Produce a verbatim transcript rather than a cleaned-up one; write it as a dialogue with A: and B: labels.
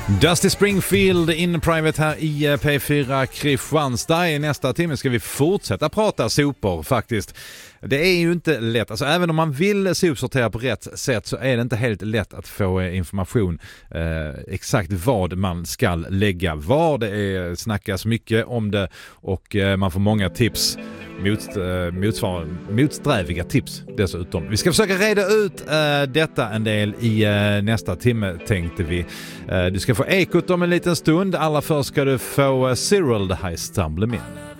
A: Dusty Springfield in private här i P fyra Kristianstad. I nästa timme ska vi fortsätta prata sopor faktiskt. Det är ju inte lätt, alltså även om man vill sopsortera på rätt sätt så är det inte helt lätt att få information eh, exakt vad man ska lägga var. Det är, snackas mycket om det och eh, man får många tips. Mot, eh, motsvar, motsträviga tips dessutom. Vi ska försöka reda ut eh, detta en del i eh, nästa timme tänkte vi. Eh, du ska få ekot om en liten stund. Allra först ska du få eh, Cyril the High Stumbling In.